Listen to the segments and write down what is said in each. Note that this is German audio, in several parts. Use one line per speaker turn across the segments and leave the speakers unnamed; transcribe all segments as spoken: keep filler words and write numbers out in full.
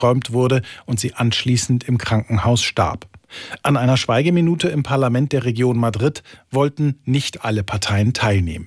räumt wurde und sie anschließend im Krankenhaus starb. An einer Schweigeminute im Parlament der Region Madrid wollten nicht alle Parteien teilnehmen.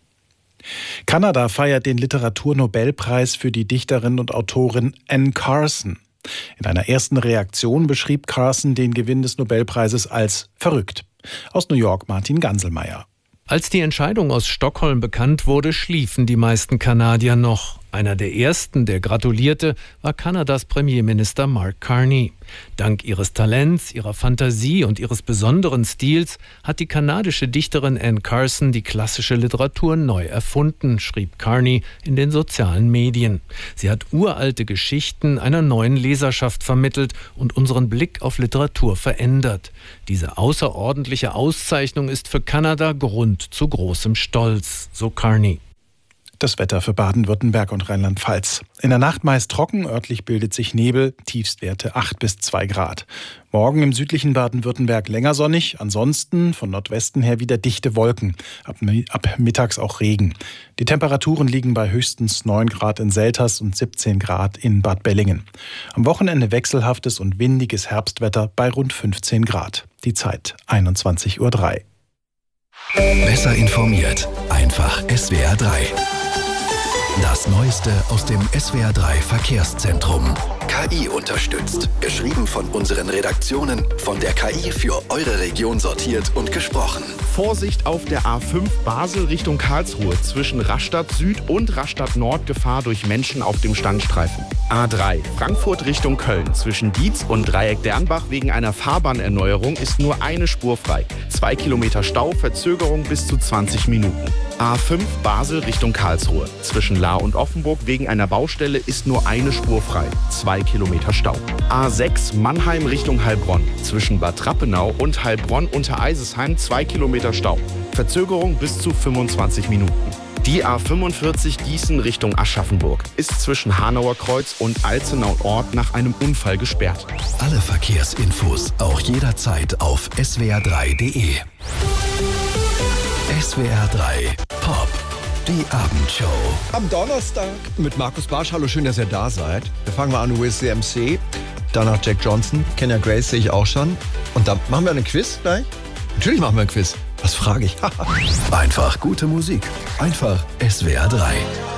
Kanada feiert den Literaturnobelpreis für die Dichterin und Autorin Anne Carson. In einer ersten Reaktion beschrieb Carson den Gewinn des Nobelpreises als verrückt. Aus New York Martin Ganselmeier.
Als die Entscheidung aus Stockholm bekannt wurde, schliefen die meisten Kanadier noch. Einer der ersten, der gratulierte, war Kanadas Premierminister Mark Carney. Dank ihres Talents, ihrer Fantasie und ihres besonderen Stils hat die kanadische Dichterin Anne Carson die klassische Literatur neu erfunden, schrieb Carney in den sozialen Medien. Sie hat uralte Geschichten einer neuen Leserschaft vermittelt und unseren Blick auf Literatur verändert. Diese außerordentliche Auszeichnung ist für Kanada Grund zu großem Stolz, so Carney.
Das Wetter für Baden-Württemberg und Rheinland-Pfalz. In der Nacht meist trocken, örtlich bildet sich Nebel, Tiefstwerte acht bis zwei Grad. Morgen im südlichen Baden-Württemberg länger sonnig, ansonsten von Nordwesten her wieder dichte Wolken, ab, ab mittags auch Regen. Die Temperaturen liegen bei höchstens neun Grad in Selters und siebzehn Grad in Bad Bellingen. Am Wochenende wechselhaftes und windiges Herbstwetter bei rund fünfzehn Grad. Die Zeit einundzwanzig Uhr drei.
Besser informiert, einfach S W R drei. Das Neueste aus dem S W R drei Verkehrszentrum. K I unterstützt. Geschrieben von unseren Redaktionen, von der K I für eure Region sortiert und gesprochen.
Vorsicht auf der A fünf Basel Richtung Karlsruhe. Zwischen Rastatt Süd und Rastatt Nord Gefahr durch Menschen auf dem Standstreifen. A drei Frankfurt Richtung Köln. Zwischen Dietz und Dreieck Dernbach wegen einer Fahrbahnerneuerung ist nur eine Spur frei. Zwei Kilometer Stau, Verzögerung bis zu zwanzig Minuten. A fünf Basel Richtung Karlsruhe. Zwischen Lahr und Offenburg wegen einer Baustelle ist nur eine Spur frei. Zwei Kilometer Stau. A sechs Mannheim Richtung Heilbronn. Zwischen Bad Rappenau und Heilbronn unter Eisesheim zwei Kilometer Stau. Verzögerung bis zu fünfundzwanzig Minuten. Die A fünfundvierzig Gießen Richtung Aschaffenburg ist zwischen Hanauer Kreuz und Alzenau Ort nach einem Unfall gesperrt.
Alle Verkehrsinfos auch jederzeit auf S W R drei Punkt D E. S W R drei Pop, die Abendshow.
Am Donnerstag mit Markus Barsch. Hallo, schön, dass ihr da seid. Wir fangen mal an with the M C, danach Jack Johnson, Kenya Grace sehe ich auch schon. Und dann machen wir einen Quiz gleich? Natürlich machen wir einen Quiz. Was frage ich?
Einfach gute Musik. Einfach S W R drei.